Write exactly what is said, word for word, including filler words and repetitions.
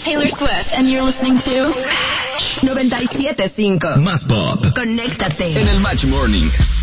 Taylor Swift, and you're listening to noventa y siete punto cinco. Más pop. Conéctate En el Match Morning.